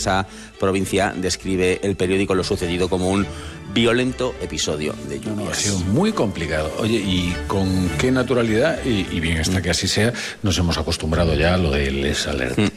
esa provincia, describe el periódico lo sucedido como un violento episodio de lluvias. Ha sido muy complicado. Oye, ¿y con qué naturalidad, y bien está que así sea, nos hemos acostumbrado ya a lo del Les Alert?